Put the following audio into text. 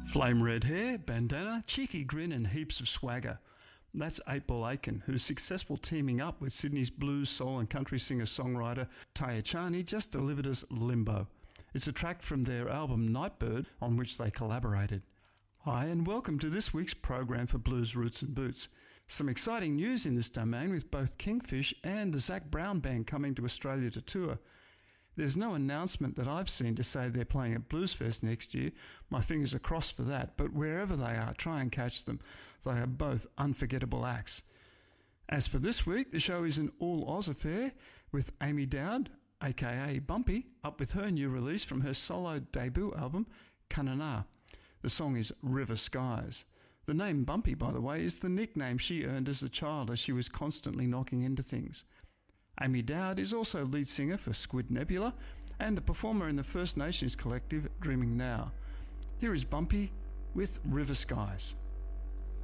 Flame red hair, bandana, cheeky grin and heaps of swagger. That's 8 Ball Aiken, whose successful teaming up with Sydney's blues, soul and country singer-songwriter Taya Chani just delivered us Limbo. It's a track from their album Nightbird on which they collaborated. Hi and welcome to this week's program for Blues Roots and Boots. Some exciting news in this domain with both Kingfish and the Zac Brown Band coming to Australia to tour. There's no announcement that I've seen to say they're playing at Bluesfest next year. My fingers are crossed for that, but wherever they are, try and catch them. They are both unforgettable acts. As for this week, the show is an all-Oz affair with Amy Dowd, aka Bumpy, up with her new release from her solo debut album, Kanana. The song is River Skies. The name Bumpy, by the way, is the nickname she earned as a child as she was constantly knocking into things. Amy Dowd is also lead singer for Squid Nebula and a performer in the First Nations collective Dreaming Now. Here is Bumpy with River Skies.